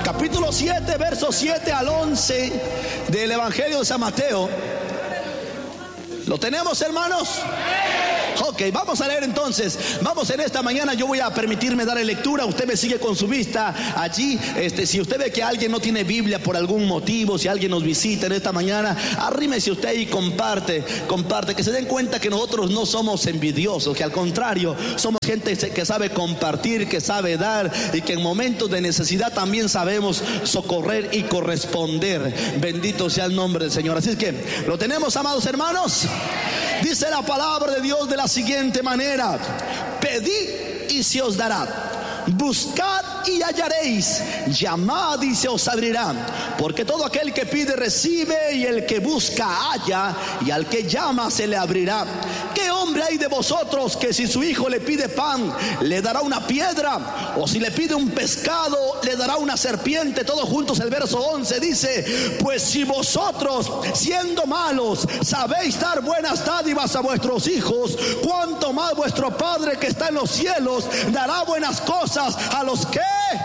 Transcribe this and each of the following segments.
capítulo 7, versos 7 al 11 del Evangelio de San Mateo. ¿Lo tenemos, hermanos? Ok, vamos a leer entonces. Vamos en esta mañana, yo voy a permitirme darle lectura. Usted me sigue con su vista allí. Si usted ve que alguien no tiene Biblia por algún motivo, si alguien nos visita en esta mañana, arrímese usted y comparte. Que se den cuenta que nosotros no somos envidiosos, que al contrario, somos gente que sabe compartir, que sabe dar, y que en momentos de necesidad también sabemos socorrer y corresponder. Bendito sea el nombre del Señor. Así es que, ¿lo tenemos, amados hermanos? Dice la palabra de Dios de la siguiente manera: pedid y se os dará, buscad y hallaréis, llamad y se os abrirá. Porque todo aquel que pide recibe, y el que busca halla, y al que llama se le abrirá. ¿Qué hombre hay de vosotros que si su hijo le pide pan, le dará una piedra? O si le pide un pescado, le dará una serpiente. Todos juntos el verso 11 dice: pues si vosotros, siendo malos, sabéis dar buenas dádivas a vuestros hijos, cuánto más vuestro Padre que está en los cielos dará buenas cosas a los que...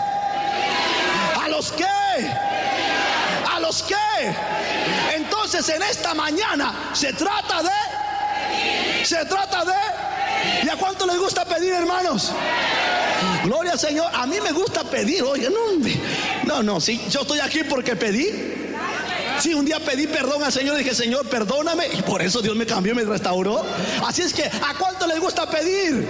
Entonces en esta mañana se trata de... ¿Y a cuánto les gusta pedir, hermanos? Gloria al Señor. A mí me gusta pedir. Oye, no, sí, yo estoy aquí porque pedí. Sí, un día pedí perdón al Señor y dije: Señor, perdóname, y por eso Dios me cambió y me restauró. Así es que, ¿a cuánto les gusta pedir?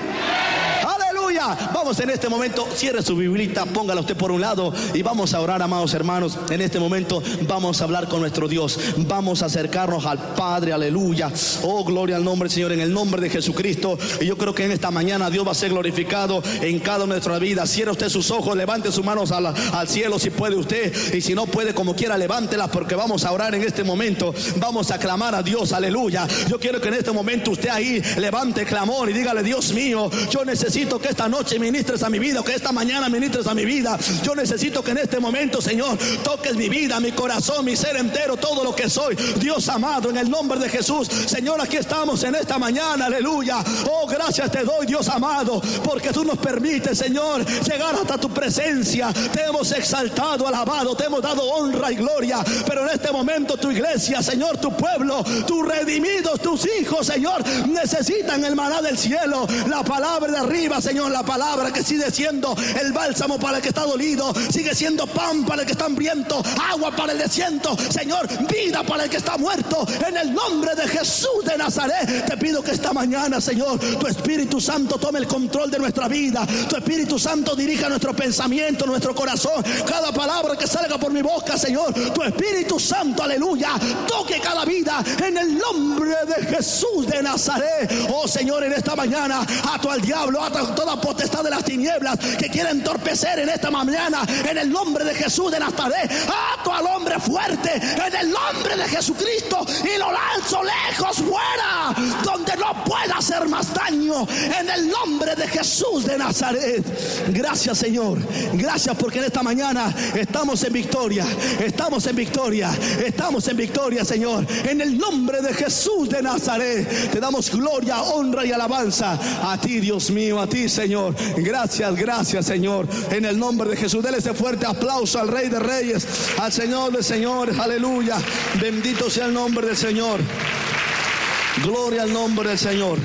Aleluya. Vamos en este momento, cierre su biblita, póngala usted por un lado y vamos a orar, amados hermanos. En este momento vamos a hablar con nuestro Dios, vamos a acercarnos al Padre. Aleluya. Oh, gloria al nombre del Señor, en el nombre de Jesucristo. Y yo creo que en esta mañana Dios va a ser glorificado en cada una de nuestras vidas. Cierre usted sus ojos, levante sus manos al cielo si puede usted, y si no puede, como quiera, levántelas, porque vamos a orar en este momento. Vamos a clamar a Dios. Aleluya. Yo quiero que en este momento usted ahí levante clamor y dígale: Dios mío, yo necesito que esta noche ministres a mi vida, que esta mañana ministres a mi vida. Yo necesito que en este momento, Señor, toques mi vida, mi corazón, mi ser entero, todo lo que soy. Dios amado, en el nombre de Jesús, Señor, aquí estamos en esta mañana. Aleluya. Oh, gracias te doy, Dios amado, porque tú nos permites, Señor, llegar hasta tu presencia. Te hemos exaltado, alabado, te hemos dado honra y gloria. Pero en este momento tu iglesia, Señor, tu pueblo, tus redimidos, tus hijos, Señor, necesitan el maná del cielo, la palabra de arriba, Señor, la palabra que sigue siendo el bálsamo para el que está dolido, sigue siendo pan para el que está hambriento, agua para el desierto, Señor, vida para el que está muerto. En el nombre de Jesús de Nazaret, te pido que esta mañana, Señor, tu Espíritu Santo tome el control de nuestra vida. Tu Espíritu Santo dirija nuestro pensamiento, nuestro corazón. Cada palabra que salga por mi boca, Señor, tu Espíritu Santo, aleluya, toque cada vida en el nombre de Jesús de Nazaret. Oh, Señor, en esta mañana ato al diablo, ato a toda potestad de las tinieblas que quiere entorpecer en esta mañana, en el nombre de Jesús de Nazaret. Ato al hombre fuerte en el nombre de Jesucristo y lo lanzo lejos, fuera, donde no pueda hacer más daño, en el nombre de Jesús de Nazaret. Gracias, Señor, gracias, porque en esta mañana estamos en victoria, estamos en victoria, Señor, en el nombre de Jesús de Nazaret. Te damos gloria, honra y alabanza a ti, Dios mío, a ti, Señor. Gracias, Señor, en el nombre de Jesús. Dele ese fuerte aplauso al Rey de Reyes, al Señor de Señores. Aleluya. Bendito sea el nombre del Señor. Gloria al nombre del Señor.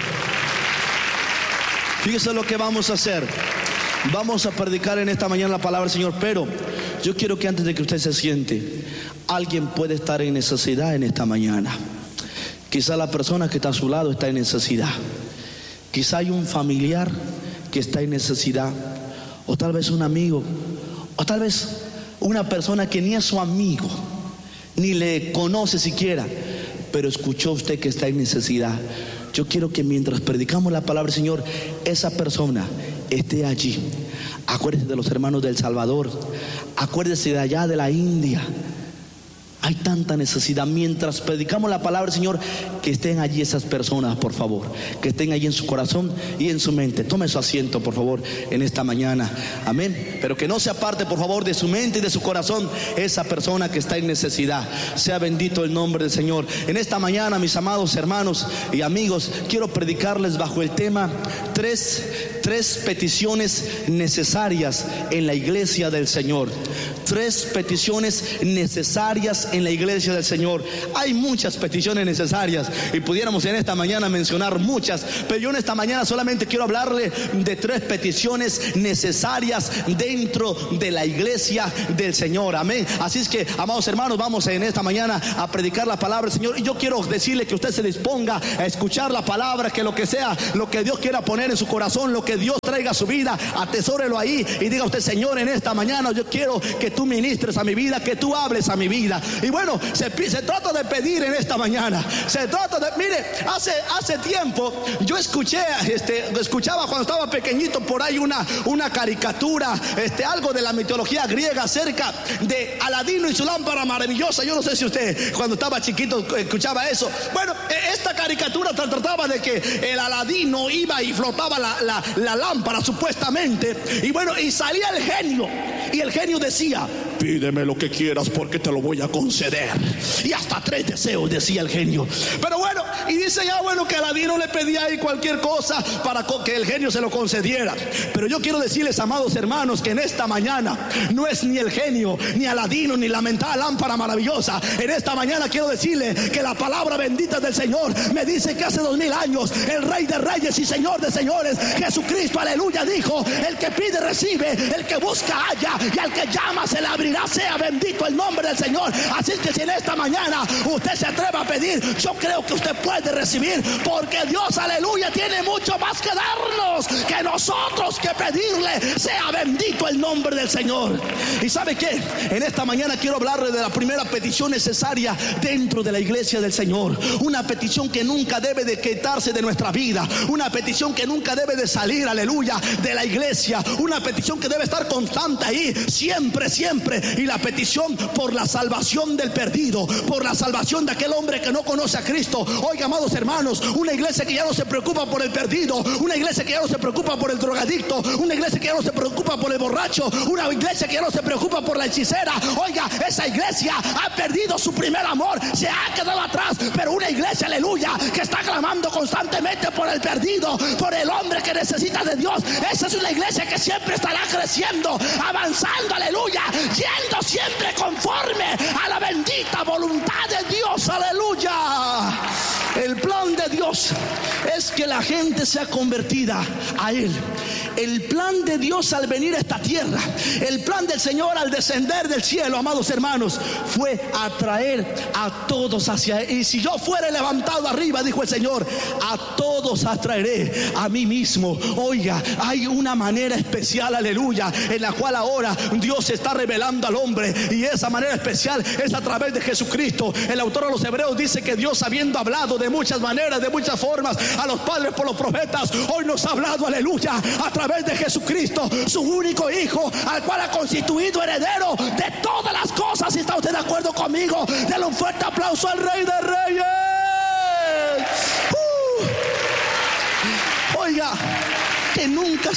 Fíjese lo que vamos a hacer. Vamos a predicar en esta mañana la palabra del Señor, pero yo quiero que antes de que usted se siente, alguien puede estar en necesidad en esta mañana. Quizá la persona que está a su lado está en necesidad. Quizá hay un familiar que está en necesidad, o tal vez un amigo, o tal vez una persona que ni es su amigo, ni le conoce siquiera, pero escuchó usted que está en necesidad. Yo quiero que mientras predicamos la palabra del Señor, esa persona esté allí. Acuérdese de los hermanos del Salvador, acuérdese de allá de la India. Hay tanta necesidad. Mientras predicamos la palabra del Señor, que estén allí esas personas, por favor, que estén allí en su corazón y en su mente. Tome su asiento, por favor, en esta mañana. Amén. Pero que no se aparte, por favor, de su mente y de su corazón esa persona que está en necesidad. Sea bendito el nombre del Señor. En esta mañana, mis amados hermanos y amigos, quiero predicarles bajo el tema tres peticiones necesarias en la iglesia del Señor. Tres peticiones necesarias en la iglesia del Señor. Hay muchas peticiones necesarias y pudiéramos en esta mañana mencionar muchas, pero yo en esta mañana solamente quiero hablarle de tres peticiones necesarias dentro de la iglesia del Señor. Amén. Así es que, amados hermanos, vamos en esta mañana a predicar la palabra del Señor, y yo quiero decirle que usted se disponga a escuchar la palabra, que lo que sea, lo que Dios quiera poner en su corazón, lo que Dios traiga a su vida, atesórelo ahí y diga usted: Señor, en esta mañana yo quiero que tú ministres a mi vida, que tú hables a mi vida. Y bueno, se trata de pedir en esta mañana. Se trata de, mire, hace tiempo yo escuchaba cuando estaba pequeñito por ahí una caricatura, algo de la mitología griega acerca de Aladino y su lámpara maravillosa. Yo no sé si usted cuando estaba chiquito escuchaba eso. Bueno, esta caricatura trataba de que el Aladino iba y flotaba la lámpara supuestamente, y bueno, y salía el genio, y el genio decía: pídeme lo que quieras porque te lo voy a conceder. Y hasta 3 deseos decía el genio. Pero bueno, y dice ya, bueno, que Aladino le pedía ahí cualquier cosa para que el genio se lo concediera. Pero yo quiero decirles, amados hermanos, que en esta mañana no es ni el genio, ni Aladino, ni la mentada lámpara maravillosa. En esta mañana quiero decirle que la palabra bendita del Señor me dice que hace 2000 años el Rey de Reyes y Señor de Señores, Jesucristo, aleluya, dijo: el que pide recibe, el que busca halla, y al que llama se le abrirá. Sea bendito el nombre del Señor. Así que si en esta mañana usted se atreve a pedir, yo creo que usted puede recibir, porque Dios, aleluya, tiene mucho más que darnos que nosotros que pedirle. Sea bendito el nombre del Señor. ¿Y sabe qué? En esta mañana quiero hablarle de la primera petición necesaria dentro de la iglesia del Señor. Una petición que nunca debe de quitarse de nuestra vida, una petición que nunca debe de salir, aleluya, de la iglesia, una petición que debe estar constante ahí, siempre, siempre. Y la petición por la salvación del perdido, por la salvación de aquel hombre que no conoce a Cristo. Oiga, amados hermanos, una iglesia que ya no se preocupa por el perdido, una iglesia que ya no se preocupa por el drogadicto, una iglesia que ya no se preocupa por el borracho, una iglesia que ya no se preocupa por la hechicera. Oiga, esa iglesia ha perdido su primer amor, se ha quedado atrás. Pero una iglesia, aleluya, que está clamando constantemente por el perdido, por el hombre que necesita de Dios. Esa es una iglesia que siempre estará creciendo, avanzando, aleluya, yendo siempre conforme a la bendita voluntad de Dios, aleluya. El plan de Dios es que la gente sea convertida a Él. El plan de Dios al venir a esta tierra, el plan del Señor al descender del cielo, amados hermanos, fue atraer a todos hacia Él. Y si yo fuere levantado arriba, dijo el Señor, a todos atraeré a mí mismo. Oiga, hay una manera especial, aleluya, en la cual ahora Dios se está revelando al hombre, y esa manera especial es a través de Jesucristo. El autor de los Hebreos dice que Dios, habiendo hablado de muchas maneras, de muchas formas a los padres por los profetas, hoy nos ha hablado, aleluya, a través de Jesucristo, su único Hijo, al cual ha constituido heredero de todas las cosas. Si está usted de acuerdo conmigo, denle un fuerte aplauso al Rey de Reyes. Oiga, que nunca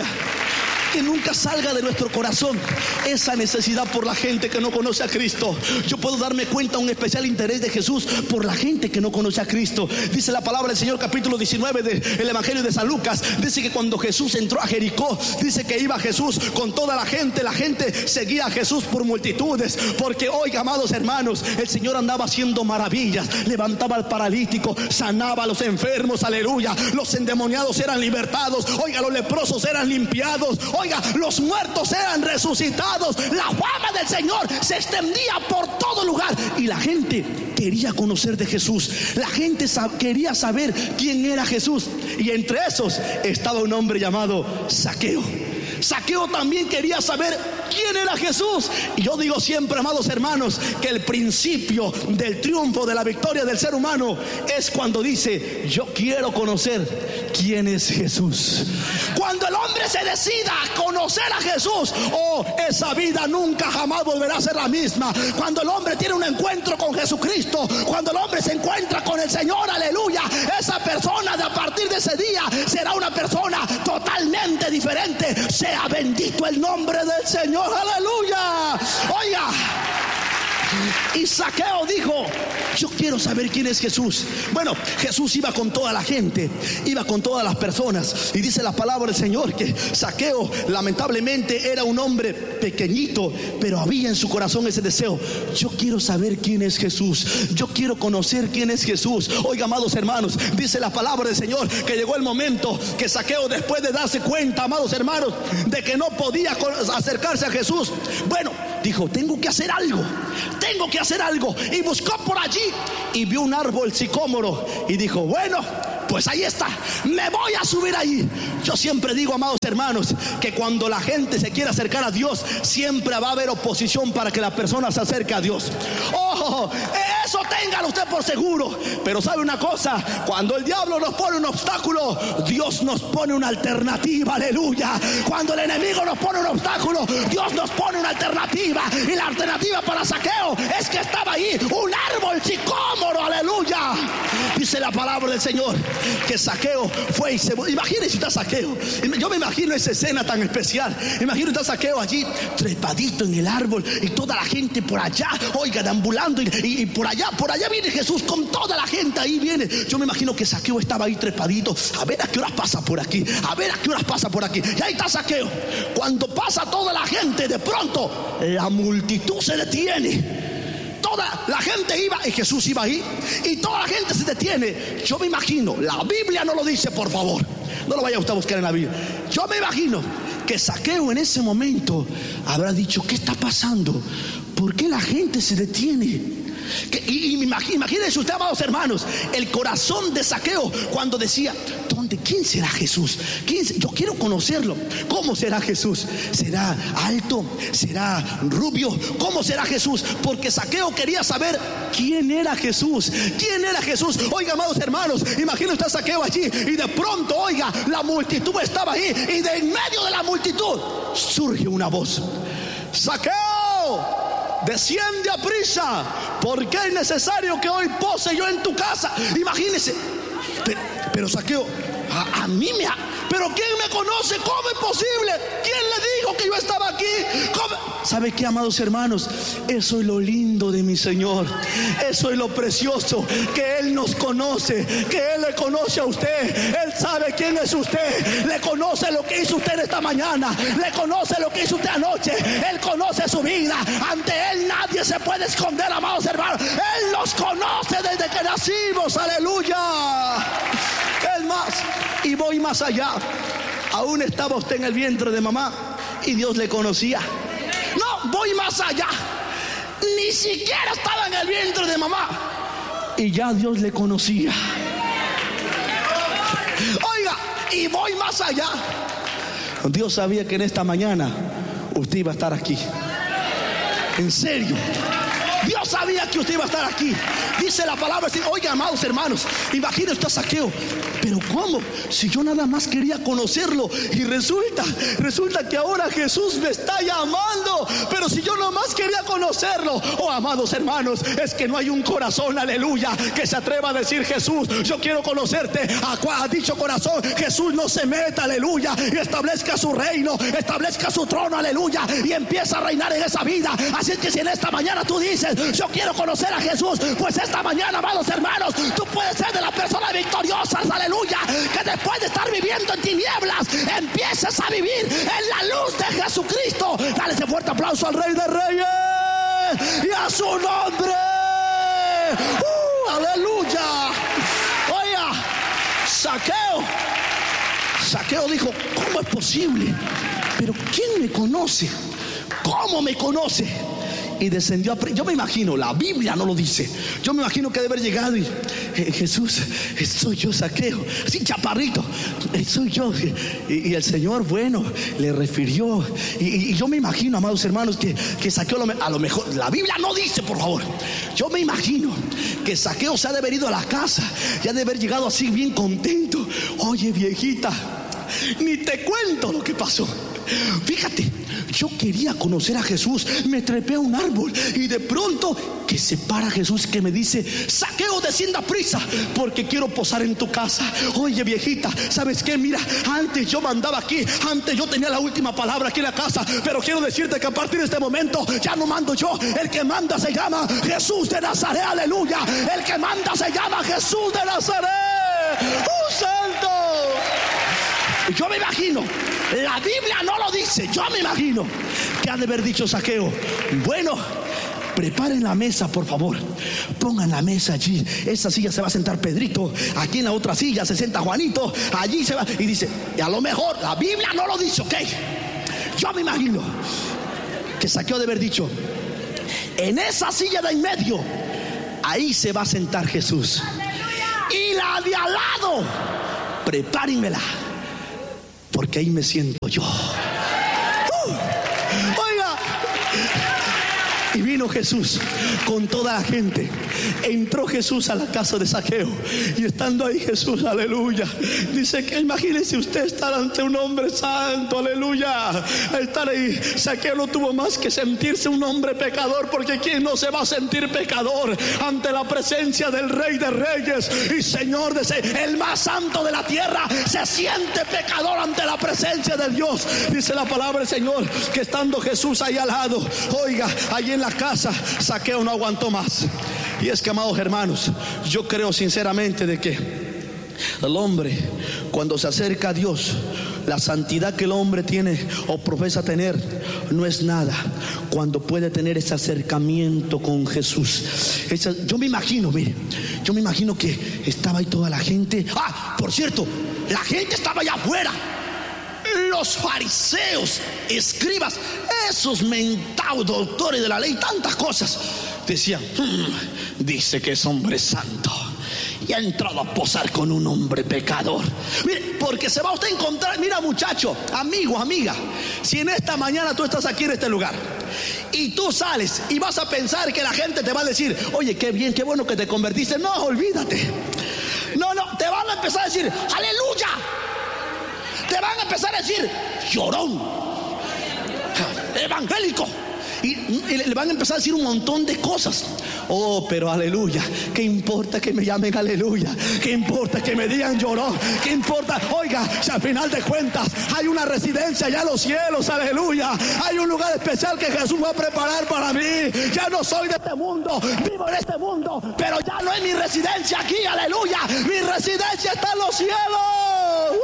salga de nuestro corazón esa necesidad por la gente que no conoce a Cristo. Yo puedo darme cuenta un especial interés de Jesús por la gente que no conoce a Cristo. Dice la palabra del Señor, capítulo 19 del Evangelio de San Lucas, dice que cuando Jesús entró a Jericó, dice que iba Jesús con toda la gente seguía a Jesús por multitudes, porque oiga, amados hermanos, el Señor andaba haciendo maravillas, levantaba al paralítico, sanaba a los enfermos, aleluya, los endemoniados eran libertados, oiga, los leprosos eran limpiados, oiga, los muertos eran resucitados. La fama del Señor se extendía por todo lugar, y la gente quería conocer de Jesús. La gente quería saber quién era Jesús, y entre esos estaba un hombre llamado Zaqueo. Zaqueo también quería saber quién era Jesús. Y yo digo siempre, amados hermanos, que el principio del triunfo, de la victoria del ser humano, es cuando dice: yo quiero conocer quién es Jesús. Cuando el hombre se decida a conocer a Jesús, esa vida nunca jamás volverá a ser la misma. Cuando el hombre tiene un encuentro con Jesucristo, cuando el hombre se encuentra con el Señor, aleluya, esa persona a partir de ese día será una persona totalmente diferente. Sea bendito el nombre del Señor, aleluya. Oiga, y Zaqueo dijo: yo quiero saber quién es Jesús. Bueno, Jesús iba con toda la gente, iba con todas las personas, y dice la palabra del Señor que Zaqueo lamentablemente era un hombre pequeñito, pero había en su corazón ese deseo: yo quiero saber quién es Jesús, yo quiero conocer quién es Jesús. Oiga, amados hermanos, dice la palabra del Señor que llegó el momento que Zaqueo, después de darse cuenta, amados hermanos, de que no podía acercarse a Jesús, bueno, dijo: tengo que hacer algo, y buscó por allí y vio un árbol sicómoro y dijo: bueno, pues ahí está, me voy a subir ahí. Yo siempre digo, amados hermanos, que cuando la gente se quiere acercar a Dios, siempre va a haber oposición para que la persona se acerque a Dios. Eso téngalo usted por seguro. Pero sabe una cosa, cuando el diablo nos pone un obstáculo, Dios nos pone una alternativa, aleluya. Cuando el enemigo nos pone un obstáculo, Dios nos pone una alternativa. Y la alternativa para Zaqueo es que estaba ahí un árbol sicómoro, aleluya. Dice la palabra del Señor que Zaqueo fue y se... Imagínense usted a Zaqueo. Yo me imagino esa escena tan especial. Imagino usted a Zaqueo allí trepadito en el árbol y toda la gente por allá, oiga, deambulando, y por allá viene Jesús con toda la gente, ahí viene. Yo me imagino que Zaqueo estaba ahí trepadito, a ver a qué horas pasa por aquí, y ahí está Zaqueo. Cuando pasa toda la gente, de pronto la multitud se detiene. Toda la gente iba y Jesús iba ahí, y toda la gente se detiene. Yo me imagino, la Biblia no lo dice, por favor, no lo vaya usted a buscar en la Biblia. Yo me imagino que Zaqueo en ese momento habrá dicho: ¿qué está pasando? ¿Por qué la gente se detiene? Imagínense usted, amados hermanos, el corazón de Zaqueo cuando decía: ¿quién será Jesús? Yo quiero conocerlo. ¿Cómo será Jesús? ¿Será alto? ¿Será rubio? ¿Cómo será Jesús? Porque Zaqueo quería saber quién era Jesús. Oiga, amados hermanos, imagínense usted a Zaqueo allí, y de pronto, oiga, la multitud estaba ahí, y de en medio de la multitud surge una voz: Zaqueo, desciende a prisa, porque es necesario que hoy pose yo en tu casa. Imagínense. Pero Zaqueo, a mí pero ¿quién me conoce? ¿Cómo es posible? ¿Quién le dijo que yo estaba aquí? ¿Cómo? ¿Sabe qué, amados hermanos? Eso es lo lindo de mi Señor. Eso es lo precioso, que Él nos conoce, que Él le conoce a usted. Él sabe quién es usted. Le conoce lo que hizo usted esta mañana. Le conoce lo que hizo usted anoche. Él conoce su vida. Ante Él nadie se puede esconder, amados hermanos. Él nos conoce desde que nacimos. Aleluya. Es más, y voy más allá. Aún estaba usted en el vientre de mamá y Dios le conocía. No, voy más allá. Ni siquiera estaba en el vientre de mamá y ya Dios le conocía. Oiga, y voy más allá. Dios sabía que en esta mañana usted iba a estar aquí. En serio, Dios sabía que usted iba a estar aquí. Dice la palabra, oiga, amados hermanos, imagínate usted a Zaqueo: pero ¿cómo? Si yo nada más quería conocerlo, y resulta que ahora Jesús me está llamando. Pero si yo nomás quería conocerlo. Oh, amados hermanos, es que no hay un corazón, aleluya, que se atreva a decir: Jesús, yo quiero conocerte. A dicho corazón Jesús no se meta, aleluya, y establezca su reino, establezca su trono, aleluya, y empieza a reinar en esa vida. Así es que si en esta mañana tú dices: yo quiero conocer a Jesús, pues esta mañana, amados hermanos, tú puedes ser de las personas victoriosas, aleluya, que después de estar viviendo en tinieblas, empieces a vivir en la luz de Jesucristo. Dale ese fuerte aplauso al Rey de Reyes y a su nombre. Aleluya. Oiga, Zaqueo dijo: ¿cómo es posible? Pero ¿quién me conoce? ¿Cómo me conoce? y descendió yo me imagino, la Biblia no lo dice, yo me imagino que debe haber llegado y Jesús, soy yo, Zaqueo, así chaparrito, soy yo. Y el Señor, bueno, le refirió. Y yo me imagino, amados hermanos, que Zaqueo a lo mejor, la Biblia no dice, por favor, yo me imagino que Zaqueo se ha de haber ido a la casa, ya de haber llegado así bien contento. Oye, viejita, ni te cuento lo que pasó. Fíjate, yo quería conocer a Jesús, me trepé a un árbol y de pronto que se para Jesús, que me dice: Zaqueo, descienda prisa, porque quiero posar en tu casa. Oye, viejita, ¿sabes qué? Mira, antes yo mandaba aquí, antes yo tenía la última palabra aquí en la casa, pero quiero decirte que a partir de este momento ya no mando yo, el que manda se llama Jesús de Nazaret, aleluya. El que manda se llama Jesús de Nazaret, ¡un santo! Yo me imagino, la Biblia no lo dice, yo me imagino que ha de haber dicho Zaqueo: bueno, preparen la mesa, por favor, pongan la mesa allí, esa silla se va a sentar Pedrito, aquí en la otra silla se sienta Juanito, allí se va. Y dice, y a lo mejor la Biblia no lo dice, ok. Yo me imagino que Zaqueo ha de haber dicho: en esa silla de en medio, ahí se va a sentar Jesús. Y la de al lado, prepárenmela, porque ahí me siento yo. Oiga, y vino Jesús con toda la gente. Entró Jesús a la casa de Zaqueo, y estando ahí Jesús, aleluya, dice que imagínese usted estar ante un hombre santo, aleluya. Estar ahí, Zaqueo no tuvo más que sentirse un hombre pecador, porque ¿quién no se va a sentir pecador ante la presencia del Rey de Reyes y Señor de el más santo de la tierra? Se siente pecador ante la presencia de Dios. Dice la palabra del Señor que estando Jesús ahí al lado, oiga, ahí en la casa, Zaqueo no aguantó más. Y es que, amados hermanos, yo creo sinceramente de que el hombre, cuando se acerca a Dios, la santidad que el hombre tiene o profesa tener no es nada cuando puede tener ese acercamiento con Jesús. Yo me imagino, mire, yo me imagino que estaba ahí toda la gente. Por cierto, la gente estaba allá afuera. Los fariseos, escribas, esos mentados doctores de la ley, tantas cosas, decían: dice que es hombre santo y ha entrado a posar con un hombre pecador. Mire, porque se va usted a encontrar. Mira, muchacho, amigo, amiga, si en esta mañana tú estás aquí en este lugar y tú sales y vas a pensar que la gente te va a decir: oye, qué bien, qué bueno que te convertiste. No, olvídate. No, te van a empezar a decir: aleluya. Te van a empezar a decir: llorón, evangélico. Y le van a empezar a decir un montón de cosas. Oh, pero aleluya, ¿qué importa que me llamen aleluya? ¿Qué importa que me digan llorón? ¿Qué importa? Oiga, si al final de cuentas hay una residencia allá en los cielos, aleluya. Hay un lugar especial que Jesús va a preparar para mí. Ya no soy de este mundo, vivo en este mundo, pero ya no es mi residencia aquí, aleluya. Mi residencia está en los cielos.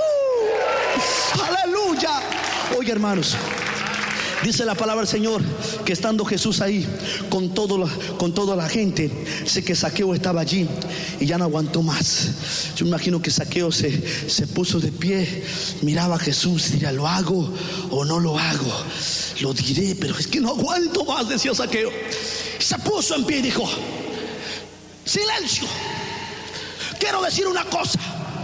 Aleluya. Oye, hermanos, dice la palabra del Señor que estando Jesús ahí con toda la gente, sé que Zaqueo estaba allí y ya no aguantó más. Yo me imagino que Zaqueo se puso de pie, miraba a Jesús, diría: ¿lo hago o no lo hago? Lo diré, pero es que no aguanto más, decía Zaqueo. Se puso en pie y dijo: silencio, quiero decir una cosa.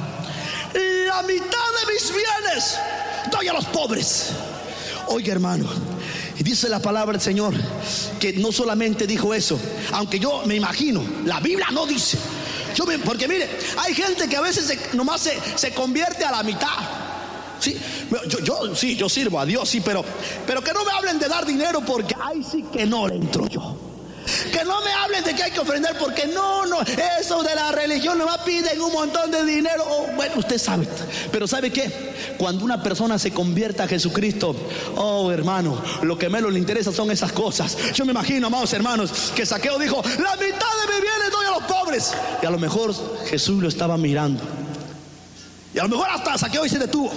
La mitad de mis bienes doy a los pobres. Oye, hermano, y dice la palabra del Señor que no solamente dijo eso, aunque yo me imagino, la Biblia no dice. Porque mire, hay gente que a veces nomás se convierte a la mitad. Sí, yo sirvo a Dios, sí, pero que no me hablen de dar dinero, porque ahí sí que no le entro yo. Que no me hablen de que hay que ofrendar, porque no, eso de la religión nomás piden un montón de dinero. Bueno, usted sabe, pero ¿sabe qué? Cuando una persona se convierta a Jesucristo, oh hermano, lo que menos le interesa son esas cosas. Yo me imagino, amados hermanos, que Zaqueo dijo: la mitad de mis bienes doy a los pobres. Y a lo mejor Jesús lo estaba mirando, y a lo mejor hasta Zaqueo se detuvo,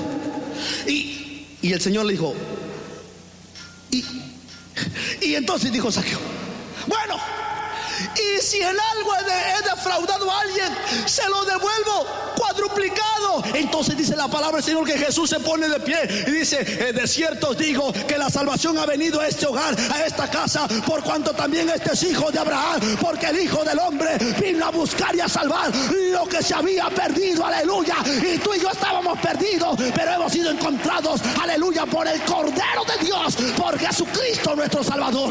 y el Señor le dijo, y entonces dijo Zaqueo: bueno, Y si en algo he defraudado a alguien, se lo devuelvo cuadruplicado. Entonces dice la palabra del Señor que Jesús se pone de pie y dice: de cierto os digo que la salvación ha venido a este hogar, a esta casa, por cuanto también este es hijo de Abraham, porque el Hijo del Hombre vino a buscar y a salvar lo que se había perdido. Aleluya. Y tú y yo estábamos perdidos, pero hemos sido encontrados, aleluya, por el Cordero de Dios, por Jesucristo nuestro Salvador.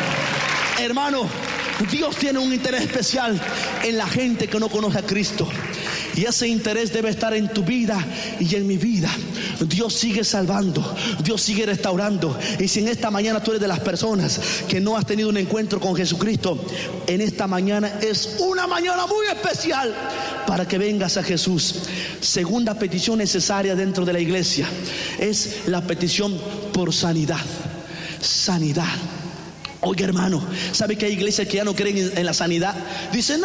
Hermano, Dios tiene un interés especial en la gente que no conoce a Cristo, y ese interés debe estar en tu vida y en mi vida. Dios sigue salvando, Dios sigue restaurando. Y si en esta mañana tú eres de las personas que no has tenido un encuentro con Jesucristo, en esta mañana es una mañana muy especial para que vengas a Jesús. Segunda petición necesaria dentro de la iglesia es la petición por sanidad. Sanidad. Oiga, hermano, ¿sabe que hay iglesias que ya no creen en la sanidad? Dicen: no,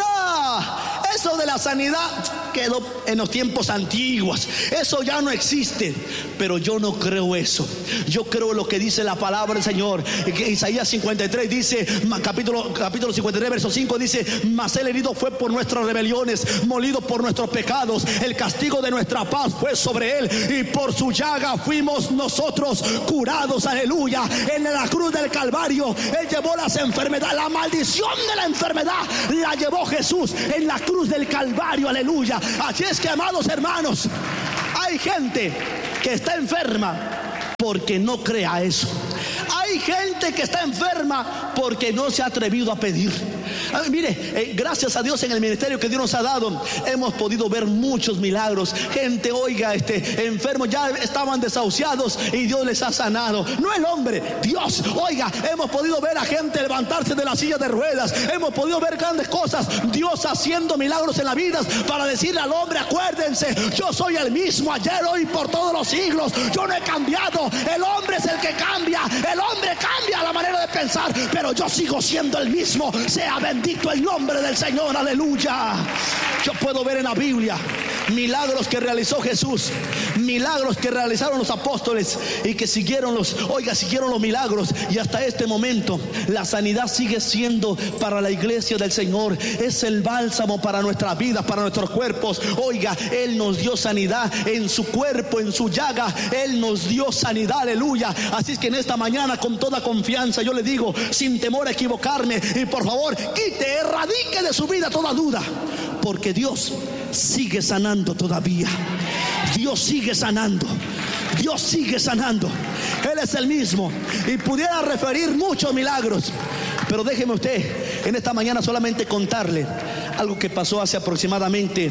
eso de la sanidad quedó en los tiempos antiguos, eso ya no existe. Pero yo no creo eso. Yo creo lo que dice la palabra del Señor. Isaías 53 dice, capítulo 53 verso 5 dice: mas el herido fue por nuestras rebeliones, molido por nuestros pecados, el castigo de nuestra paz fue sobre él, y por su llaga fuimos nosotros curados. Aleluya. En la cruz del Calvario él llevó las enfermedades, la maldición de la enfermedad la llevó Jesús en la cruz del Calvario. Aleluya. Así es que, amados hermanos, hay gente que está enferma porque no crea eso. Hay gente que está enferma porque no se ha atrevido a pedir. Mire, gracias a Dios, en el ministerio que Dios nos ha dado, hemos podido ver muchos milagros. Gente, oiga, enfermos ya estaban desahuciados y Dios les ha sanado. No el hombre, Dios. Oiga, hemos podido ver a gente levantarse de la silla de ruedas. Hemos podido ver grandes cosas, Dios haciendo milagros en la vida, para decirle al hombre: acuérdense, yo soy el mismo ayer, hoy, por todos los siglos. Yo no he cambiado. El hombre es el que cambia. El hombre cambia la manera de pensar, pero yo sigo siendo el mismo. Sea bendito el nombre del Señor. Aleluya. Yo puedo ver en la Biblia milagros que realizó Jesús, milagros que realizaron los apóstoles y que siguieron los milagros, y hasta este momento la sanidad sigue siendo para la iglesia del Señor. Es el bálsamo para nuestras vidas, para nuestros cuerpos. Oiga, Él nos dio sanidad en su cuerpo, en su llaga Él nos dio sanidad. Aleluya. Así es que en esta mañana, con toda confianza, yo le digo, sin temor a equivocarme, y por favor, erradique de su vida toda duda, porque Dios sigue sanando todavía. Dios sigue sanando. Dios sigue sanando. Él es el mismo, y pudiera referir muchos milagros, pero déjeme usted en esta mañana solamente contarle algo que pasó hace aproximadamente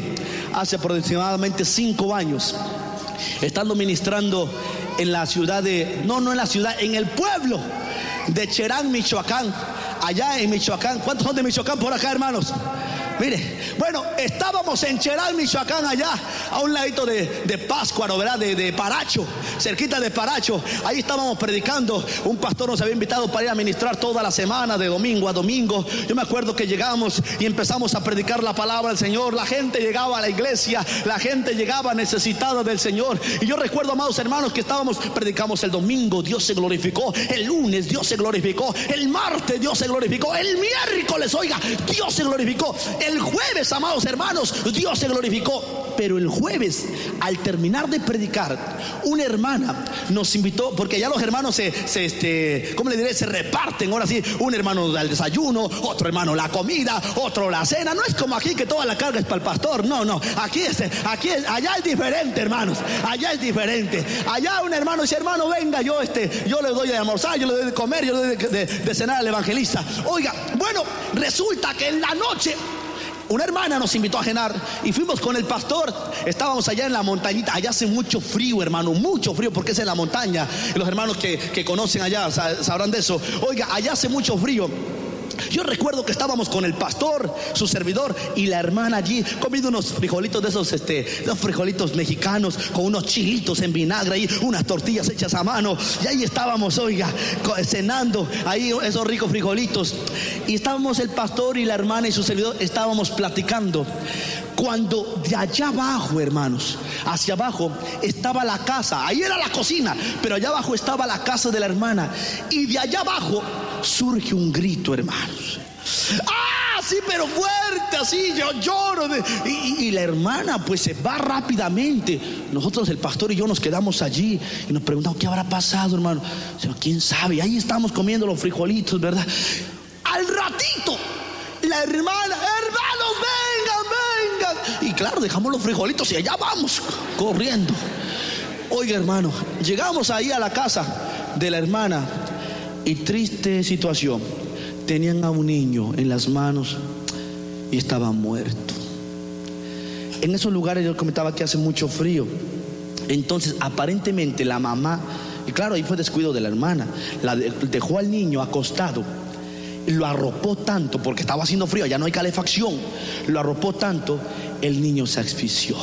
5 años, estando ministrando en la ciudad en el pueblo de Cherán, Michoacán. Allá en Michoacán. ¿Cuántos son de Michoacán por acá, hermanos? Mire, bueno, estábamos en Cherán, Michoacán, allá a un ladito de Pátzcuaro, ¿verdad? De Paracho, cerquita de Paracho. Ahí estábamos predicando. Un pastor nos había invitado para ir a ministrar toda la semana, de domingo a domingo. Yo me acuerdo que llegamos y empezamos a predicar la palabra del Señor. La gente llegaba a la iglesia, la gente llegaba necesitada del Señor. Y yo recuerdo, amados hermanos, que predicamos el domingo, Dios se glorificó. El lunes, Dios se glorificó. El martes, Dios se glorificó. El miércoles, oiga, Dios se glorificó. El jueves, amados hermanos, Dios se glorificó. Pero el jueves, al terminar de predicar, una hermana nos invitó, porque ya los hermanos se reparten. Ahora sí, un hermano da el desayuno, otro hermano la comida, otro la cena. No es como aquí que toda la carga es para el pastor. No, allá es diferente, hermanos. Allá es diferente. Allá un hermano dice: hermano, venga, yo le doy de almorzar, yo le doy de comer, yo le doy de cenar al evangelista. Oiga, bueno, resulta que en la noche una hermana nos invitó a cenar y fuimos con el pastor. Estábamos allá en la montañita. Allá hace mucho frío, hermano, mucho frío, porque es en la montaña. Y los hermanos que conocen allá sabrán de eso. Oiga, allá hace mucho frío. Yo recuerdo que estábamos con el pastor, su servidor, y la hermana allí comiendo unos frijolitos de esos, los frijolitos mexicanos, con unos chilitos en vinagre y unas tortillas hechas a mano. Y ahí estábamos, oiga, cenando ahí esos ricos frijolitos. Y estábamos el pastor y la hermana y su servidor, estábamos platicando. Cuando de allá abajo, hermanos, hacia abajo estaba la casa. Ahí era la cocina, pero allá abajo estaba la casa de la hermana. Y de allá abajo surge un grito, hermanos. ¡Ah! así pero fuerte, así yo lloro. Y la hermana pues se va rápidamente. Nosotros, el pastor y yo, nos quedamos allí y nos preguntamos: ¿qué habrá pasado, hermano? ¿Quién sabe? Y ahí estamos comiendo los frijolitos, ¿verdad? Al ratito la hermana: hermanos, vengan. Y claro, dejamos los frijolitos y allá vamos corriendo. Oiga, hermano, llegamos ahí a la casa de la hermana y triste situación. Tenían a un niño en las manos y estaba muerto. En esos lugares yo comentaba que hace mucho frío. Entonces aparentemente la mamá, y claro, ahí fue descuido de la hermana, dejó al niño acostado, lo arropó tanto, porque estaba haciendo frío, ya no hay calefacción, lo arropó tanto, el niño se asfixió.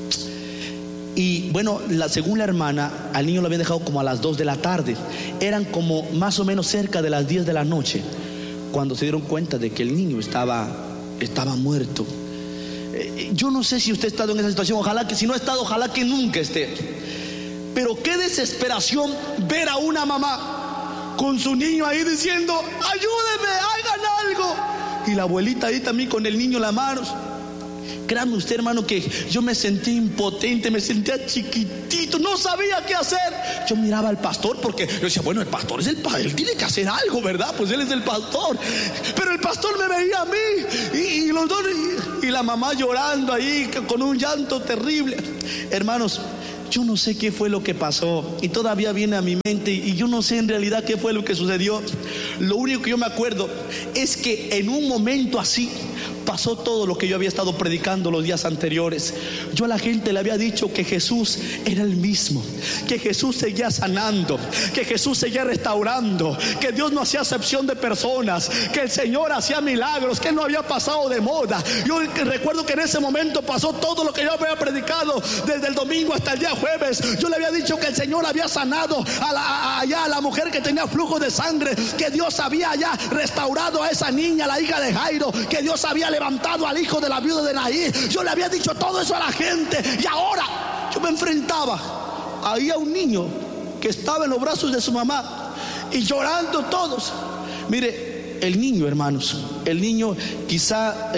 Y bueno, según la hermana, al niño lo habían dejado como a las 2 de la tarde. Eran como más o menos cerca de las 10 de la noche cuando se dieron cuenta de que el niño estaba muerto. Yo no sé si usted ha estado en esa situación. Ojalá que, si no ha estado, ojalá que nunca esté. Pero qué desesperación ver a una mamá con su niño ahí diciendo: ayúdeme, hagan algo. Y la abuelita ahí también con el niño en las manos. Créame usted, hermano, que yo me sentí impotente, me sentía chiquitito, no sabía qué hacer. Yo miraba al pastor porque yo decía: bueno, el pastor es el padre, él tiene que hacer algo, ¿verdad? Pues él es el pastor. Pero el pastor me veía a mí y los dos, y la mamá llorando ahí con un llanto terrible. Hermanos, yo no sé qué fue lo que pasó y todavía viene a mi mente, y yo no sé en realidad qué fue lo que sucedió. Lo único que yo me acuerdo es que en un momento así pasó todo lo que yo había estado predicando los días anteriores. Yo a la gente le había dicho que Jesús era el mismo, que Jesús seguía sanando, que Jesús seguía restaurando, que Dios no hacía acepción de personas, que el Señor hacía milagros, que Él no había pasado de moda. Yo recuerdo que en ese momento pasó todo lo que yo había predicado desde el domingo hasta el día jueves. Yo le había dicho que el Señor había sanado a la mujer que tenía flujo de sangre, que Dios había ya restaurado a esa niña, la hija de Jairo, que Dios había levantado al hijo de la viuda de Naín. Yo le había dicho todo eso a la gente, y ahora yo me enfrentaba ahí a un niño que estaba en los brazos de su mamá y llorando todos. Mire, el niño, hermanos, el niño quizá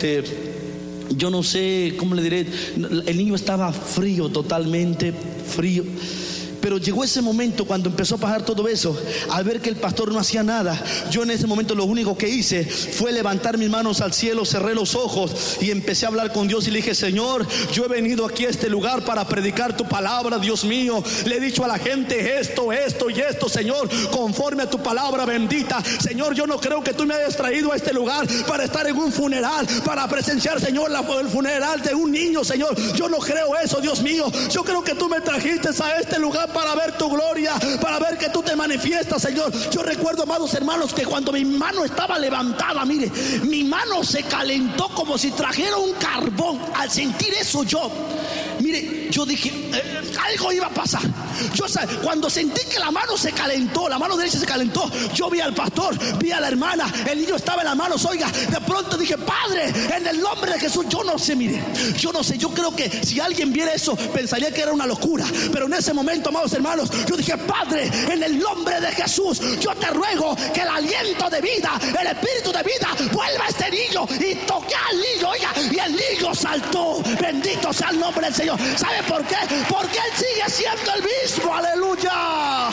yo no sé cómo le diré, el niño estaba frío, totalmente frío. Pero llegó ese momento cuando empezó a pasar todo eso, al ver que el pastor no hacía nada. Yo en ese momento lo único que hice fue levantar mis manos al cielo, cerré los ojos y empecé a hablar con Dios y le dije: Señor, yo he venido aquí a este lugar para predicar tu palabra, Dios mío. Le he dicho a la gente esto y esto, Señor, conforme a tu palabra bendita. Señor, yo no creo que tú me hayas traído a este lugar para estar en un funeral, para presenciar, Señor, el funeral de un niño, Señor. Yo no creo eso, Dios mío. Yo creo que tú me trajiste a este lugar para ver tu gloria, para ver que tú te manifiestas, Señor. Yo recuerdo, amados hermanos, que cuando mi mano estaba levantada, mire, mi mano se calentó como si trajera un carbón. Al sentir eso mire, yo dije, algo iba a pasar. Yo, cuando sentí que la mano se calentó, la mano derecha se calentó, yo vi al pastor, vi a la hermana, el niño estaba en las manos. Oiga, de pronto dije: Padre, en el nombre de Jesús. Yo no sé, mire, yo no sé, yo creo que si alguien viera eso pensaría que era una locura, pero en ese momento, amados hermanos, yo dije: Padre, en el nombre de Jesús, yo te ruego que el aliento de vida, el espíritu de vida vuelva a este niño. Y toqué al niño, oiga, y el niño saltó. Bendito sea el nombre del Señor. ¿Sabe por qué? Porque Él sigue siendo el mismo. Aleluya.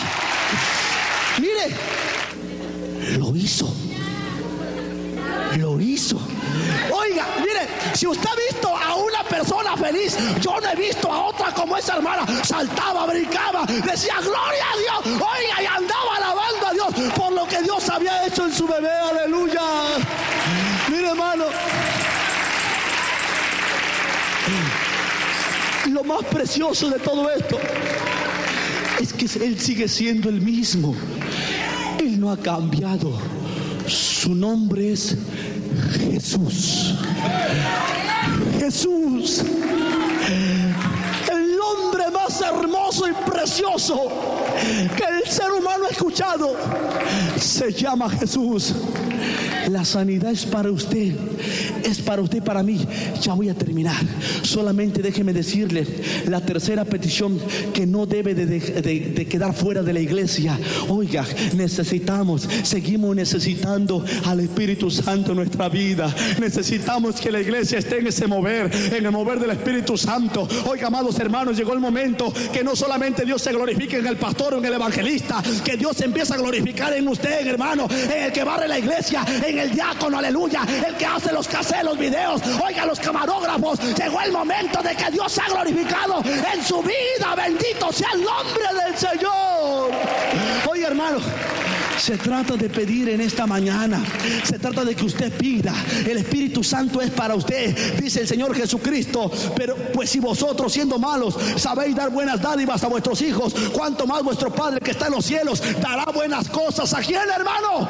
Mire, lo hizo. Oiga, mire, si usted ha visto a una persona feliz, yo no he visto a otra como esa hermana. Saltaba, brincaba, decía gloria a Dios, oiga, y andaba alabando a Dios por lo que Dios había hecho en su bebé. Aleluya. Mire, hermano, lo más precioso de todo esto es que Él sigue siendo el mismo. Él no ha cambiado. Su nombre es Jesús. Jesús, el nombre más hermoso y precioso que el ser humano ha escuchado, se llama Jesús. La sanidad es para usted, es para usted y para mí. Ya voy a terminar. Solamente déjeme decirle la tercera petición que no debe de quedar fuera de la iglesia. Oiga, seguimos necesitando al Espíritu Santo en nuestra vida. Necesitamos que la iglesia esté en ese mover, en el mover del Espíritu Santo. Oiga, amados hermanos, llegó el momento que no solamente Dios se glorifique en el pastor o en el evangelista, que Dios se empieza a glorificar en usted, hermano, en el que barre la iglesia, en el diácono, aleluya, el que hace los caseros, los videos, oiga, los camarógrafos. Llegó el momento de que Dios sea glorificado en su vida. Bendito sea el nombre del Señor. Oiga, hermano, se trata de pedir en esta mañana. Se trata de que usted pida. El Espíritu Santo es para usted, dice el Señor Jesucristo. Pero pues si vosotros, siendo malos, sabéis dar buenas dádivas a vuestros hijos, cuánto más vuestro Padre que está en los cielos dará buenas cosas. ¿A quién, hermano?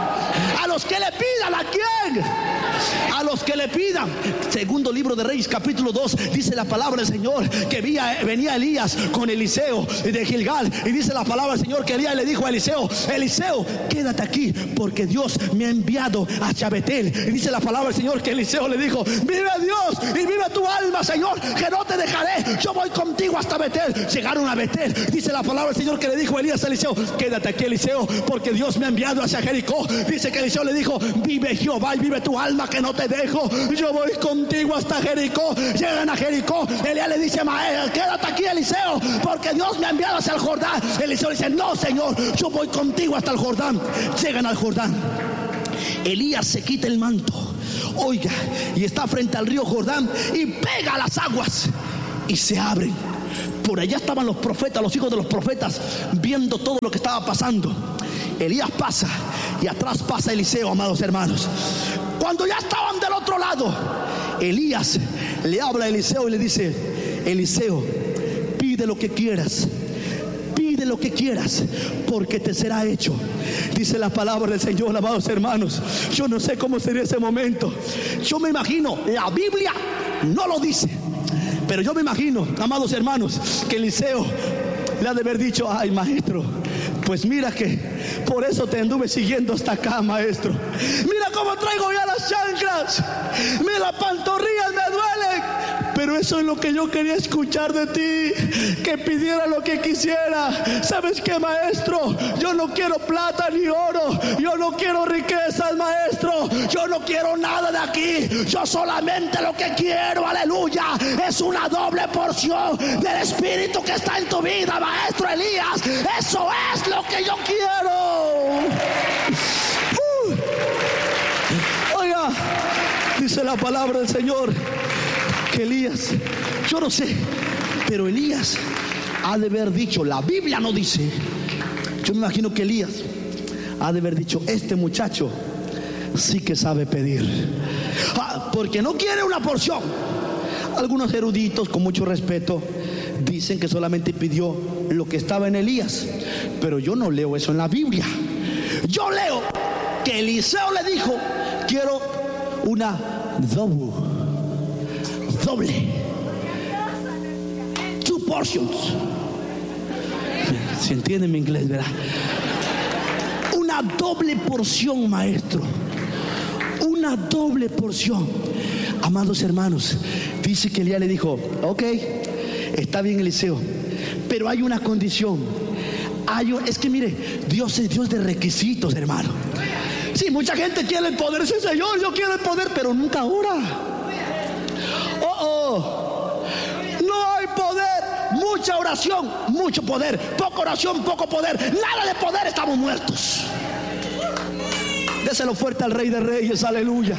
A los que le pidan. ¿A quién? A los que le pidan. Segundo libro de Reyes, capítulo 2, dice la palabra del Señor que venía Elías con Eliseo de Gilgal, y dice la palabra del Señor que Elías le dijo a Eliseo: Eliseo, quédate aquí porque Dios me ha enviado hacia Betel. Y dice la palabra del Señor que Eliseo le dijo: vive Dios y vive tu alma, Señor, que no te dejaré, yo voy contigo hasta Betel. Llegaron a Betel. Dice la palabra del Señor que le dijo Elías a Eliseo: quédate aquí, Eliseo, porque Dios me ha enviado hacia Jericó. Dice que Eliseo le dijo: vive Jehová y vive tu alma, que no te dejo, yo voy contigo hasta Jericó. Llegan a Jericó. Elías le dice: quédate aquí, Eliseo, porque Dios me ha enviado hacia el Jordán. Eliseo dice: no, Señor, yo voy contigo hasta el Jordán. Llegan al Jordán. Elías se quita el manto, oiga, y está frente al río Jordán y pega las aguas y se abren. Por allá estaban los profetas, los hijos de los profetas, viendo todo lo que estaba pasando. Elías pasa y atrás pasa Eliseo, amados hermanos. Cuando ya estaban del otro lado, Elías le habla a Eliseo y le dice: Eliseo, pide lo que quieras. Pide lo que quieras, porque te será hecho. Dice la palabra del Señor, amados hermanos. Yo no sé cómo sería ese momento. Yo me imagino, la Biblia no lo dice, pero yo me imagino, amados hermanos, que Eliseo le ha de haber dicho: ay, maestro, pues mira que por eso te anduve siguiendo hasta acá, maestro. Mira cómo traigo ya las chanclas, mira, las pantorrillas me duelen, pero eso es lo que yo quería escuchar de ti, que pidiera lo que quisiera. ¿Sabes qué, maestro? Yo no quiero plata ni oro, yo no quiero riquezas, maestro, yo no quiero nada de aquí. Yo solamente lo que quiero, aleluya, es una doble porción del Espíritu que está en tu vida, maestro Elías. Eso es lo que yo quiero. Oiga, dice la palabra del Señor que Elías, yo no sé, pero Elías ha de haber dicho, la Biblia no dice, yo me imagino que Elías ha de haber dicho: este muchacho sí que sabe pedir, porque no quiere una porción. Algunos eruditos, con mucho respeto, dicen que solamente pidió lo que estaba en Elías, pero yo no leo eso en la Biblia. Yo leo que Eliseo le dijo: quiero una doble, 2 portions. Si entienden mi inglés, ¿verdad? Una doble porción, maestro, una doble porción. Amados hermanos, dice que Elías le dijo: ok, está bien, Eliseo, pero hay una condición. Es que mire, Dios es Dios de requisitos, hermano. Sí, mucha gente quiere el poder. Sí, Señor, yo quiero el poder, pero nunca ora. No hay poder. Mucha oración, mucho poder. Poca oración, poco poder. Nada de poder, estamos muertos. Déselo fuerte al Rey de Reyes, aleluya.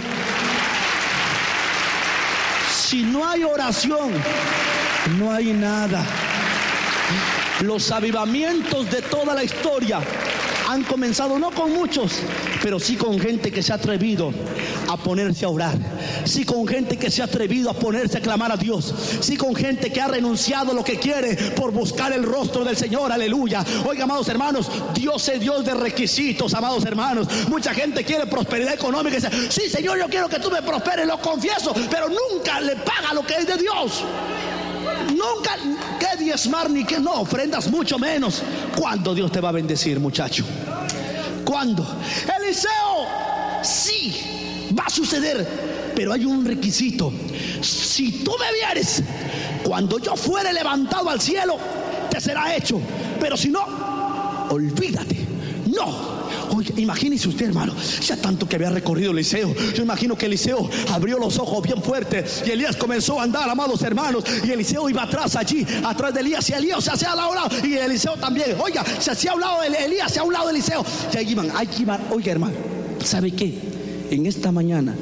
Si no hay oración, no hay nada. Los avivamientos de toda la historia han comenzado no con muchos, pero sí con gente que se ha atrevido a ponerse a orar, sí con gente que se ha atrevido a ponerse a clamar a Dios, sí con gente que ha renunciado a lo que quiere por buscar el rostro del Señor, aleluya. Oiga, amados hermanos, Dios es Dios de requisitos, amados hermanos. Mucha gente quiere prosperidad económica y dice: sí, Señor, yo quiero que tú me prosperes, lo confieso, pero nunca le paga lo que es de Dios. Nunca, que diezmar ni que no ofrendas, mucho menos. ¿Cuándo Dios te va a bendecir, muchacho? ¿Cuándo? Eliseo, sí, va a suceder, pero hay un requisito. Si tú me vieres, cuando yo fuere levantado al cielo, te será hecho. Pero si no, olvídate. No. Oye, imagínese usted, hermano, ya tanto que había recorrido Eliseo. Yo imagino que Eliseo abrió los ojos bien fuerte y Elías comenzó a andar, amados hermanos, y Eliseo iba atrás allí, atrás de Elías, y Elías se hacía a un lado, y Eliseo también. Oiga, se hacía a un lado de Elías, se hacía a un lado de Eliseo. Y ahí iban. Oiga, hermano, ¿sabe qué? En esta mañana,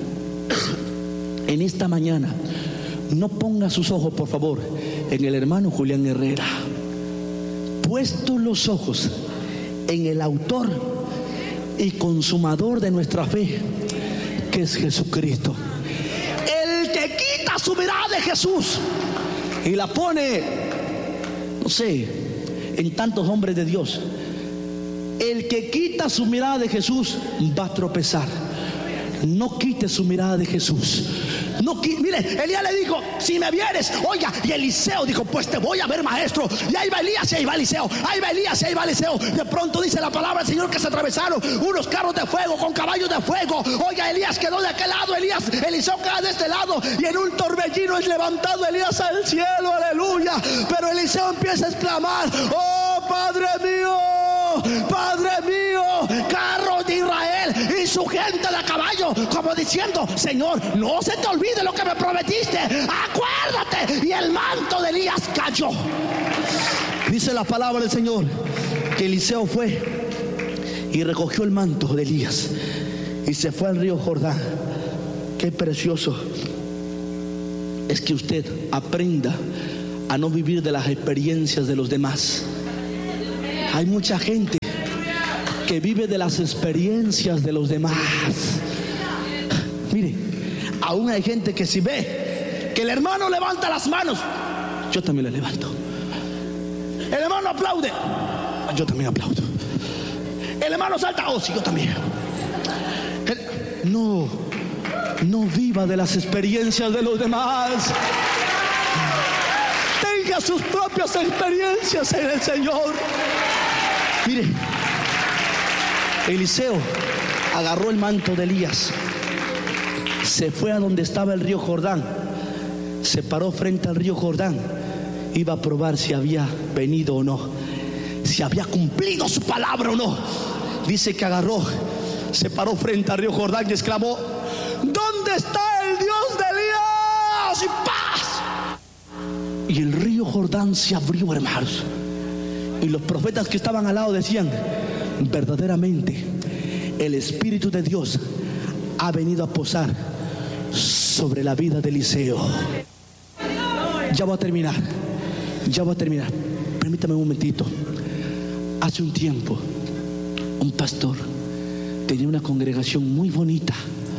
no ponga sus ojos, por favor, en el hermano Julián Herrera. Puestos los ojos en el autor y consumador de nuestra fe, que es Jesucristo. El que quita su mirada de Jesús y la pone, no sé, en tantos hombres de Dios. El que quita su mirada de Jesús va a tropezar. No quite su mirada de Jesús. Mire, Elías le dijo: si me vieres, oiga, y Eliseo dijo: pues te voy a ver, maestro. Y ahí va Elías y ahí va Eliseo, ahí va Elías y ahí va Eliseo. De pronto dice la palabra del Señor que se atravesaron unos carros de fuego con caballos de fuego. Oiga, Elías quedó de aquel lado, Eliseo queda de este lado, y en un torbellino es levantado Elías al cielo, aleluya. Pero Eliseo empieza a exclamar: oh Padre mío, carros de Israel y su gente de caballo, como diciendo: Señor, no se te olvide lo que me prometiste, acuérdate. Y el manto de Elías cayó. Dice la palabra del Señor que Eliseo fue y recogió el manto de Elías y se fue al río Jordán. Qué precioso es que usted aprenda a no vivir de las experiencias de los demás. Hay mucha gente que vive de las experiencias de los demás. Mire, aún hay gente que si ve que el hermano levanta las manos, yo también le levanto. El hermano aplaude, yo también aplaudo. El hermano salta, oh sí, yo también. No viva de las experiencias de los demás. Tenga sus propias experiencias en el Señor. Mire, Eliseo agarró el manto de Elías, se fue a donde estaba el río Jordán, se paró frente al río Jordán, iba a probar si había venido o no, si había cumplido su palabra o no. Dice que agarró, se paró frente al río Jordán y exclamó: ¿dónde está el Dios de Elías? Y paz. Y el río Jordán se abrió, hermanos. Y los profetas que estaban al lado decían: verdaderamente el Espíritu de Dios ha venido a posar sobre la vida de Eliseo. Ya voy a terminar. Permítame un momentito. Hace un tiempo, un pastor tenía una congregación muy bonita.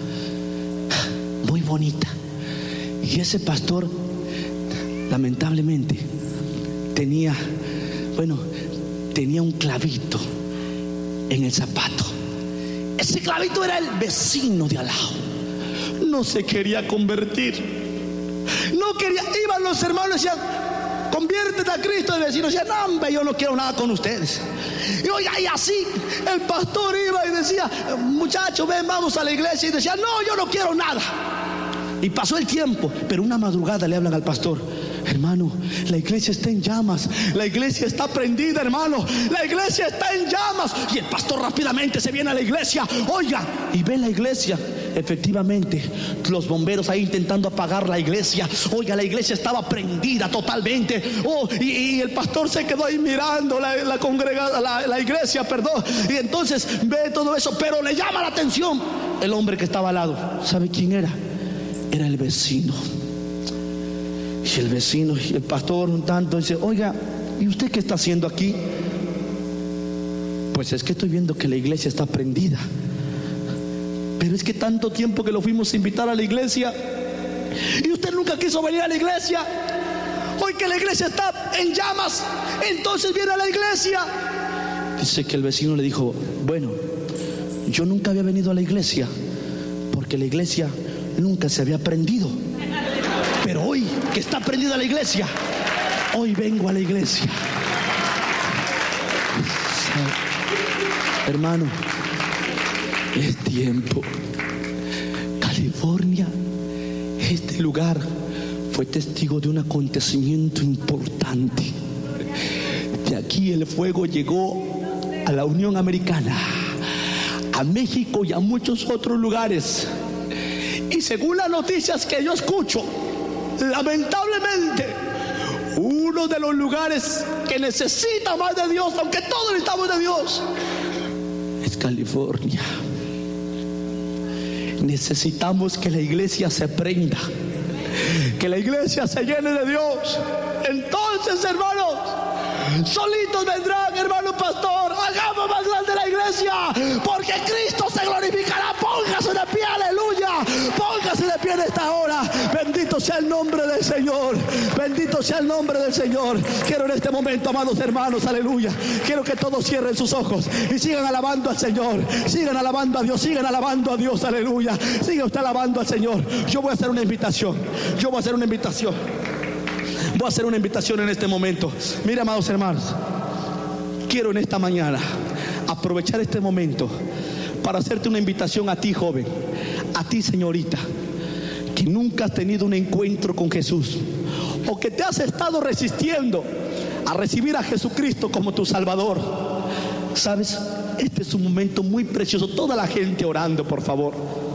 Y ese pastor, lamentablemente, tenía un clavito en el zapato. Ese clavito era el vecino de al lado. No se quería convertir. Iban los hermanos y decían: conviértete a Cristo. El vecino decía: no, hombre, yo no quiero nada con ustedes. Y oiga, y así el pastor iba y decía: muchachos, ven, vamos a la iglesia. Y decía: no, yo no quiero nada. Y pasó el tiempo, pero una madrugada le hablan al pastor: hermano, la iglesia está en llamas, la iglesia está prendida, hermano, la iglesia está en llamas. Y el pastor rápidamente se viene a la iglesia, oiga, y ve la iglesia. Efectivamente, los bomberos ahí intentando apagar la iglesia. Oiga, la iglesia estaba prendida totalmente. Y el pastor se quedó ahí mirando la iglesia, perdón. Y entonces ve todo eso, pero le llama la atención el hombre que estaba al lado. ¿Sabe quién era? Era el vecino. Y el vecino y el pastor un tanto dice: oiga, ¿y usted qué está haciendo aquí? Pues es que estoy viendo que la iglesia está prendida. Pero es que tanto tiempo que lo fuimos a invitar a la iglesia y usted nunca quiso venir a la iglesia. Hoy que la iglesia está en llamas, entonces viene a la iglesia. Dice que el vecino le dijo: bueno, yo nunca había venido a la iglesia porque la iglesia nunca se había prendido. Pero hoy que está prendida la iglesia, hoy vengo a la iglesia. Hermano, es tiempo. California Este lugar fue testigo de un acontecimiento importante. De aquí el fuego llegó a la Unión Americana, a México y a muchos otros lugares. Y según las noticias que yo escucho, lamentablemente, uno de los lugares que necesita más de Dios, aunque todos necesitamos de Dios, es California. Necesitamos que la iglesia se prenda, que la iglesia se llene de Dios. Entonces, hermanos, solitos vendrán, hermano pastor, hagamos más grande la iglesia, porque Cristo se glorificará. Póngase de pie, aleluya, póngase de pie en esta hora. Bendito sea el nombre del Señor, bendito sea el nombre del Señor. Quiero en este momento, amados hermanos, aleluya, quiero que todos cierren sus ojos y sigan alabando al Señor, sigan alabando a Dios, sigan alabando a Dios, aleluya, siga usted alabando al Señor. Yo voy a hacer una invitación, yo voy a hacer una invitación. Voy a hacer una invitación en este momento. Mira, amados hermanos, quiero en esta mañana aprovechar este momento para hacerte una invitación a ti, joven, a ti, señorita, que nunca has tenido un encuentro con Jesús, o que te has estado resistiendo a recibir a Jesucristo como tu Salvador. ¿Sabes? Este es un momento muy precioso. Toda la gente orando, por favor.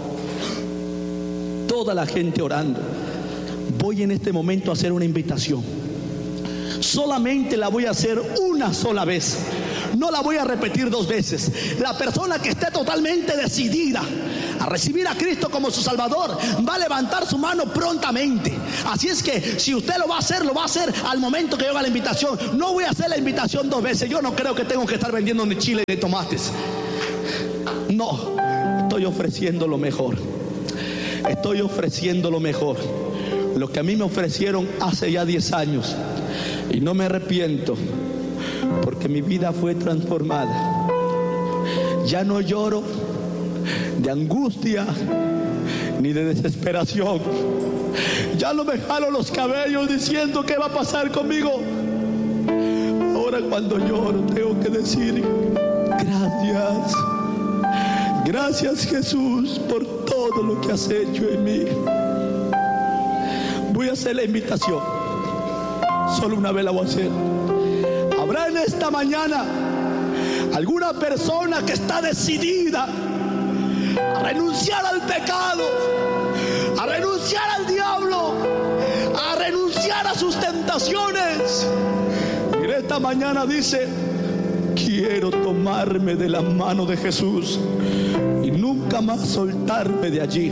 Toda la gente orando. Voy en este momento a hacer una invitación. Solamente la voy a hacer una sola vez. No la voy a repetir dos veces. La persona que esté totalmente decidida a recibir a Cristo como su Salvador va a levantar su mano prontamente. Así es que si usted lo va a hacer al momento que yo haga la invitación. No voy a hacer la invitación dos veces. Yo no creo que tengo que estar vendiendo ni chile ni tomates. No, estoy ofreciendo lo mejor. Estoy ofreciendo lo mejor. Lo que a mí me ofrecieron hace ya 10 años. Y no me arrepiento, porque mi vida fue transformada. Ya no lloro de angustia ni de desesperación. Ya no me jalo los cabellos diciendo qué va a pasar conmigo. Ahora cuando lloro tengo que decir gracias. Gracias, Jesús, por todo lo que has hecho en mí. Voy a hacer la invitación. Solo una vez la voy a hacer. Habrá en esta mañana alguna persona que está decidida a renunciar al pecado, a renunciar al diablo, a renunciar a sus tentaciones. Y en esta mañana dice: quiero tomarme de la mano de Jesús y nunca más soltarme de allí.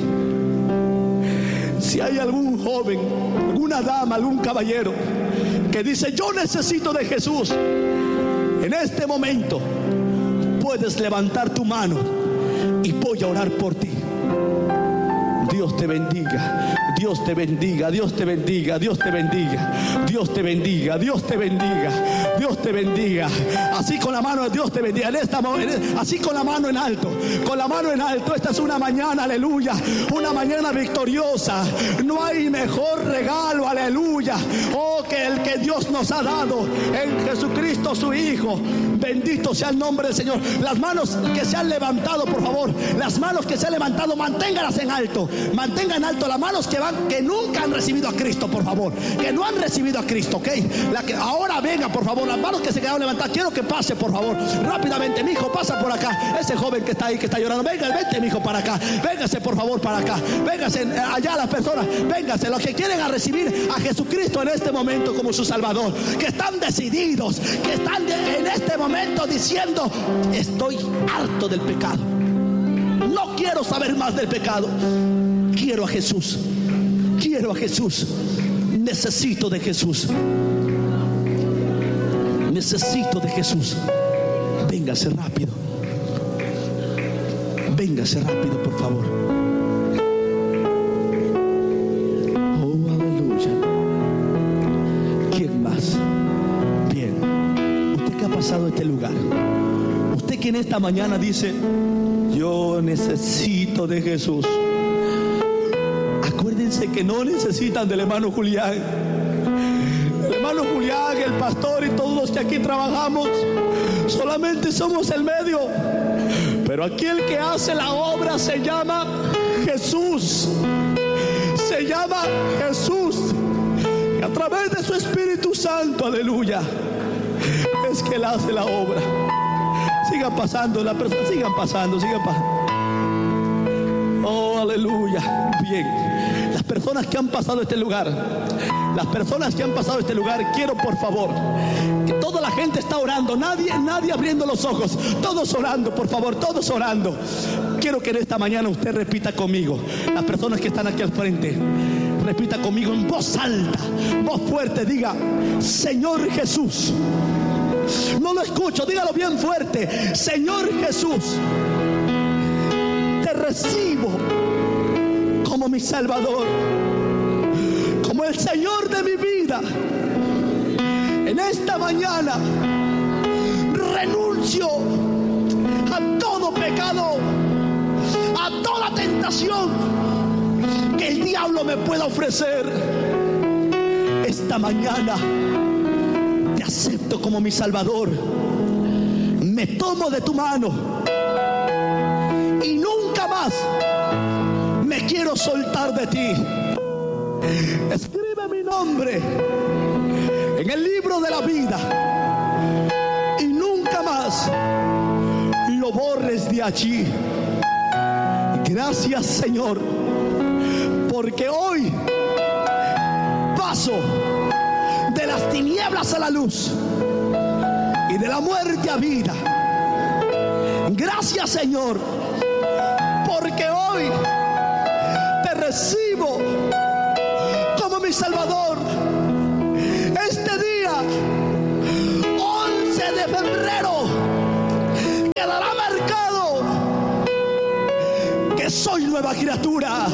Si hay algún joven, alguna dama, algún caballero que dice: yo necesito de Jesús, en este momento puedes levantar tu mano y voy a orar por ti. Dios te bendiga, Dios te bendiga, Dios te bendiga, Dios te bendiga, Dios te bendiga, Dios te bendiga, Dios te bendiga. Así con la mano, Dios te bendiga. Así con la mano en alto, con la mano en alto. Esta es una mañana, aleluya, una mañana victoriosa. No hay mejor regalo, aleluya, que el que Dios nos ha dado en Jesucristo su Hijo. Bendito sea el nombre del Señor. Las manos que se han levantado, por favor, las manos que se han levantado, manténganlas en alto. Mantengan en alto las manos que nunca han recibido a Cristo, por favor, que no han recibido a Cristo, ¿ok? Ahora venga, por favor, las manos que se quedaron levantadas, quiero que pase, por favor, rápidamente. Mi hijo, pasa por acá. Ese joven que está ahí, que está llorando, vente, mi hijo, para acá. Véngase, por favor, para acá. Véngase allá las personas, véngase, los que quieren a recibir a Jesucristo en este momento como su Salvador, que están decididos, que están en este momento diciendo: estoy harto del pecado, no quiero saber más del pecado, quiero a Jesús, quiero a Jesús, necesito de Jesús, necesito de Jesús. Véngase rápido, véngase rápido, por favor. Oh, aleluya. ¿Quién más? Bien, usted que ha pasado este lugar, usted que en esta mañana dice: yo necesito de Jesús. Acuérdense que no necesitan del hermano Julián. El hermano Julián, el pastor y todos los que aquí trabajamos, solamente somos el medio. Pero aquí el que hace la obra se llama Jesús. se llama Jesús. Y a través de su Espíritu Santo, aleluya, es que Él hace la obra. Sigan pasando, las personas sigan pasando. Oh, aleluya. Bien, las personas que han pasado este lugar, quiero por favor, que toda la gente está orando, nadie abriendo los ojos, todos orando, por favor, todos orando. Quiero que en esta mañana usted repita conmigo, las personas que están aquí al frente, repita conmigo en voz alta, voz fuerte, diga: Señor Jesús. No lo escucho, dígalo bien fuerte: Señor Jesús, te recibo como mi Salvador, como el Señor de mi vida. En esta mañana renuncio a todo pecado, a toda tentación que el diablo me pueda ofrecer. Esta mañana te acepto como mi Salvador. Me tomo de tu mano y nunca más me quiero soltar de ti. Escribe mi nombre en el libro de la vida y nunca más lo borres de allí. Gracias, Señor, porque hoy paso de las tinieblas a la luz y de la muerte a vida. Gracias, Señor, porque hoy te recibo como mi Salvador. Este día, 11 de febrero, quedará marcado que soy nueva criatura.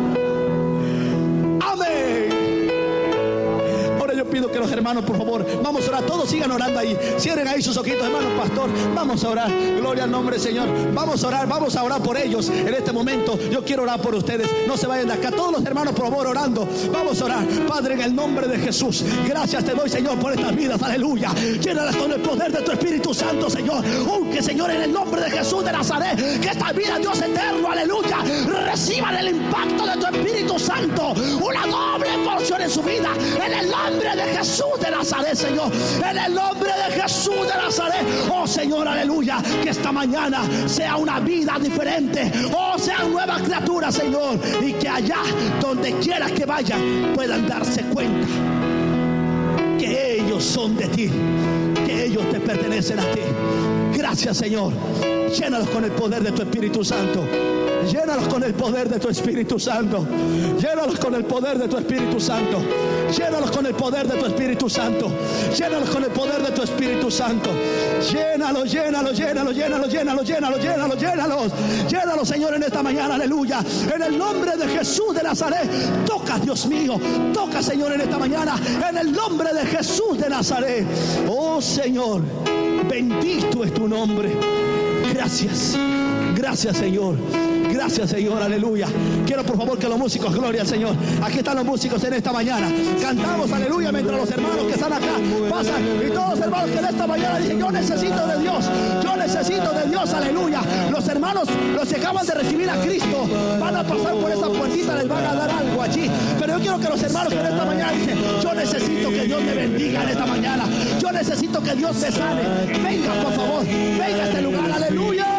Amén. Ahora yo pido que los hermanos, por favor, vamos a orar. Todos sigan orando ahí. Cierren ahí sus ojitos, hermano pastor. Vamos a orar. Gloria al nombre del Señor. Vamos a orar por ellos. En este momento yo quiero orar por ustedes. No se vayan de acá. Todos los hermanos, por favor, orando. Vamos a orar. Padre, en el nombre de Jesús, gracias te doy, Señor, por estas vidas. Aleluya. Llénalas con el poder de tu Espíritu Santo, Señor. Que, Señor, en el nombre de Jesús de Nazaret, que esta vida, Dios eterno, aleluya, reciban el impacto de tu Espíritu Santo. Una doble porción en su vida. En el nombre de Jesús de Nazaret, Señor. En el nombre de Jesús de Nazaret. Oh, Señor, aleluya, que esta mañana sea una vida diferente. Oh, sean nuevas criaturas, Señor. Y que allá, donde quiera que vayan, puedan darse cuenta que ellos son de ti, que ellos te pertenecen a ti. Gracias, Señor. Llénalos con el poder de tu Espíritu Santo. Llénalos con el poder de tu Espíritu Santo. Llénalos con el poder de tu Espíritu Santo. Llénalos con el poder de tu Espíritu Santo. Llénalos con el poder de tu Espíritu Santo. Llénalos, llénalos, llénalos, llénalos, llénalos, llénalos, llénalos, llénalos. Llénalos, Señor, en esta mañana, aleluya. En el nombre de Jesús de Nazaret. Toca, Dios mío. Toca, Señor, en esta mañana. En el nombre de Jesús de Nazaret. Oh, Señor, bendito es tu nombre. Gracias. Gracias, Señor. Gracias, Señor, aleluya. Quiero por favor que los músicos, gloria al Señor. Aquí están los músicos en esta mañana. Cantamos, aleluya, mientras los hermanos que están acá pasan. Y todos los hermanos que en esta mañana dicen: yo necesito de Dios. Yo necesito de Dios, aleluya. Los hermanos, los que acaban de recibir a Cristo, van a pasar por esa puertita, les van a dar algo allí. Pero yo quiero que los hermanos que en esta mañana dicen: yo necesito que Dios me bendiga en esta mañana. Yo necesito que Dios me sane. Venga, por favor, venga a este lugar, aleluya.